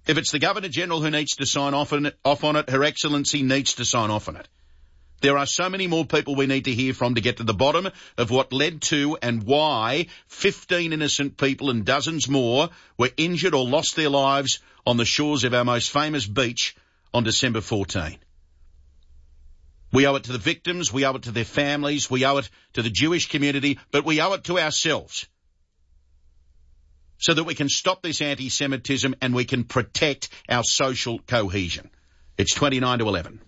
If it's the Governor-General who needs to sign off on it, Her Excellency needs to sign off on it. There are so many more people we need to hear from to get to the bottom of what led to and why 15 innocent people and dozens more were injured or lost their lives on the shores of our most famous beach on December 14. We owe it to the victims, we owe it to their families, we owe it to the Jewish community, but we owe it to ourselves so that we can stop this anti-Semitism and we can protect our social cohesion. It's 29 to 11.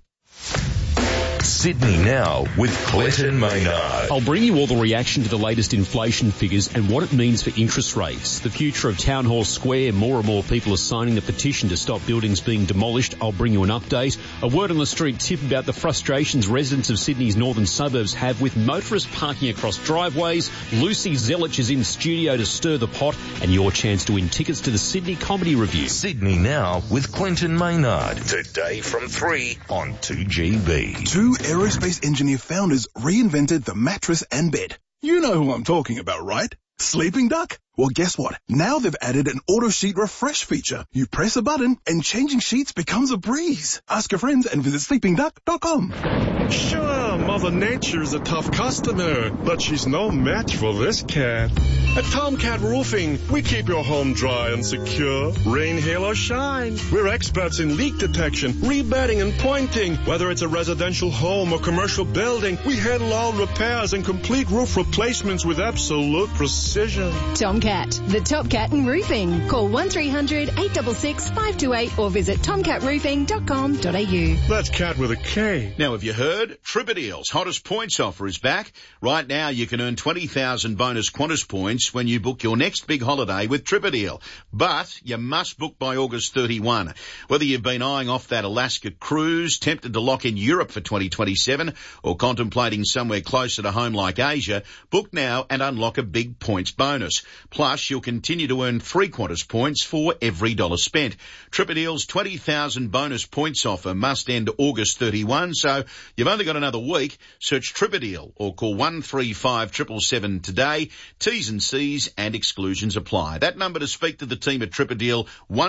Sydney Now with Clinton Maynard. I'll bring you all the reaction to the latest inflation figures and what it means for interest rates. The future of Town Hall Square. More and more people are signing the petition to stop buildings being demolished. I'll bring you an update. A word on the street tip about the frustrations residents of Sydney's northern suburbs have with motorists parking across driveways. Lucy Zelich is in studio to stir the pot, and your chance to win tickets to the Sydney Comedy Review. Sydney Now with Clinton Maynard. Today from 3 on 2GB. Two aerospace engineer founders reinvented the mattress and bed. You know who I'm talking about, right? Sleeping Duck? Well, guess what? Now they've added an auto sheet refresh feature. You press a button and changing sheets becomes a breeze. Ask your friends and visit sleepingduck.com. Sure, Mother Nature's a tough customer, but she's no match for this cat. At Tomcat Roofing, we keep your home dry and secure. Rain, hail, or shine. We're experts in leak detection, rebedding, and pointing. Whether it's a residential home or commercial building, we handle all repairs and complete roof replacements with absolute precision. Tomcat, the top cat in roofing. Call 1300 866 528 or visit tomcatroofing.com.au. That's cat with a K. Now, have you heard? Tripadeal's hottest points offer is back. Right now, you can earn 20,000 bonus Qantas points when you book your next big holiday with Tripadeal. But you must book by August 31. Whether you've been eyeing off that Alaska cruise, tempted to lock in Europe for 2027, or contemplating somewhere closer to home like Asia, book now and unlock a big points bonus. Plus, you'll continue to earn 3 Qantas points for every dollar spent. Tripadeal's 20,000 bonus points offer must end August 31, so you've only got another week. Search Tripadeal or call 135 777 today. T's and C's and exclusions apply. That number to speak to the team at Tripadeal,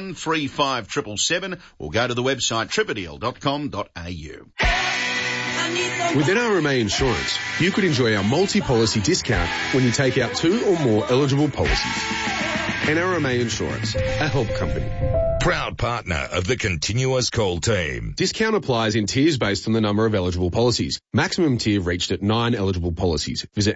135 777, or go to the website tripadeal.com.au. With NRMA Insurance, you could enjoy our multi-policy discount when you take out 2 or more eligible policies. NRMA Insurance, a help company. Proud partner of the Continuous Call team. Discount applies in tiers based on the number of eligible policies. Maximum tier reached at 9 eligible policies. Visit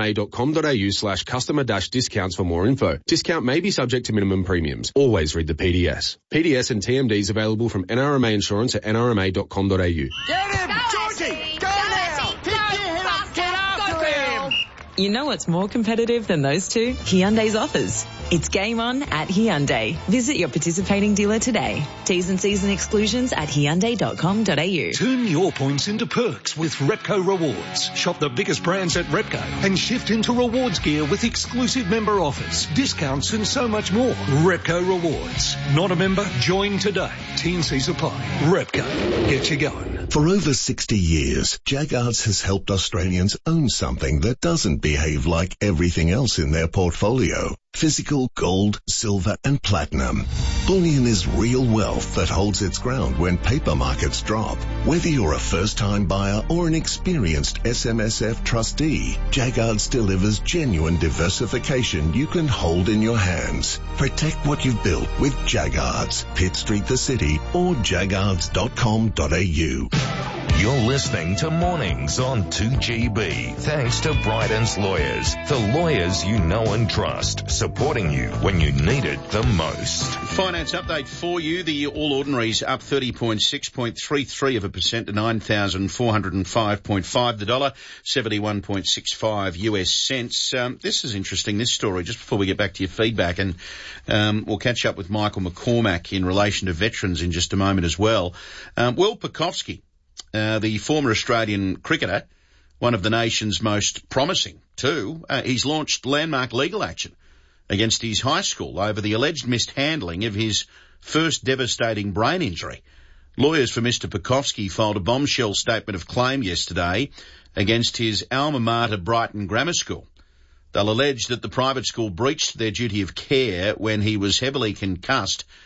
nrma.com.au/customer-discounts for more info. Discount may be subject to minimum premiums. Always read the PDS. PDS and TMDs available from NRMA Insurance at nrma.com.au. Get him! Georgie! Go now! Pick your head up! Get after him! You know what's more competitive than those two? Hyundai's offers. It's game on at Hyundai. Visit your participating dealer today. T's and C's and exclusions at hyundai.com.au. Turn your points into perks with Repco Rewards. Shop the biggest brands at Repco and shift into rewards gear with exclusive member offers, discounts and so much more. Repco Rewards. Not a member? Join today. T&C's apply. Repco. Get you going. For over 60 years, Jaggards has helped Australians own something that doesn't behave like everything else in their portfolio. Physical gold, silver and platinum. Bullion is real wealth that holds its ground when paper markets drop. Whether you're a first-time buyer or an experienced SMSF trustee, Jaggards delivers genuine diversification you can hold in your hands. Protect what you've built with Jaggards. Pitt Street, the city, or jaggards.com.au. You're listening to Mornings on 2GB. Thanks to Bryden's Lawyers, the lawyers you know and trust, supporting you when you need it the most. Finance update for you. The All Ordinaries up 30.6.33% to 9,405.5. The dollar, 71.65 US cents. This is interesting, this story, just before we get back to your feedback. And we'll catch up with Michael McCormack in relation to veterans in just a moment as well. Will Pucovski, the former Australian cricketer, one of the nation's most promising too, he's launched landmark legal action against his high school over the alleged mishandling of his first devastating brain injury. Lawyers for Mr. Pucovski filed a bombshell statement of claim yesterday against his alma mater Brighton Grammar School. They'll allege that the private school breached their duty of care when he was heavily concussed